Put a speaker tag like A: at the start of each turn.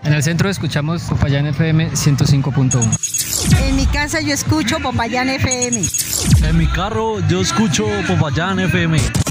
A: En el centro escuchamos Popayán FM 105.1.
B: En mi casa yo escucho Popayán FM.
C: En mi carro yo escucho Popayán FM.